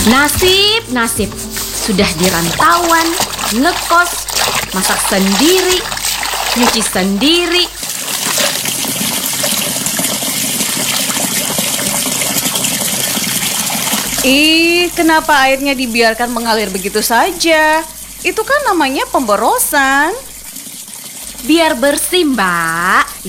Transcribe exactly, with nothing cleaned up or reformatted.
Nasib, nasib. Sudah di rantauan, ngekos, masak sendiri, nyuci sendiri. Ih, kenapa airnya dibiarkan mengalir begitu saja? Itu kan namanya pemborosan. Biar bersih, Mbak.